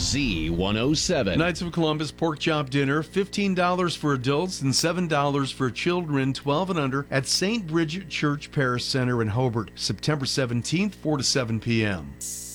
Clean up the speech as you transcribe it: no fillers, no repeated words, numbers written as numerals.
Z107. Knights of Columbus pork chop dinner, $15 for adults and $7 for children 12 and under at St. Bridget Church Parish Center in Hobart, September 17th, 4 to 7 p.m.